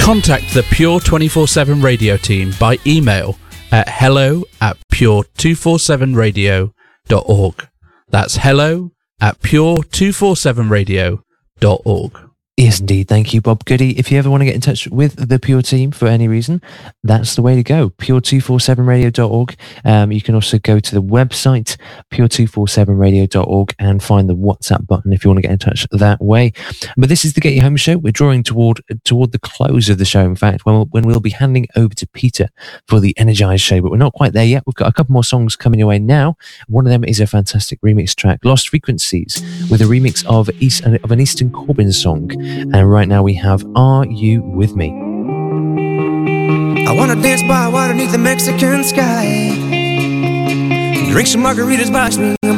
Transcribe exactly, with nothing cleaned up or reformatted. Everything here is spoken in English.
Contact the Pure twenty-four seven Radio team by email at hello at pure two forty-seven radio dot org. That's hello at pure two forty-seven radio dot org. Yes, indeed. Thank you, Bob Goody. If you ever want to get in touch with the Pure team for any reason, that's the way to go. pure two forty-seven radio dot org. Um, you can also go to the website, pure two forty-seven radio dot org, and find the WhatsApp button if you want to get in touch that way. But this is the Get You Home show. We're drawing toward toward the close of the show, in fact, when we'll, when we'll be handing over to Peter for the Energized show. But we're not quite there yet. We've got a couple more songs coming your way now. One of them is a fantastic remix track, Lost Frequencies, with a remix of, East, of an Eastern Corbin song. And right now we have Are You With Me? I wanna dance by water beneath the Mexican sky, drink some margaritas by swinging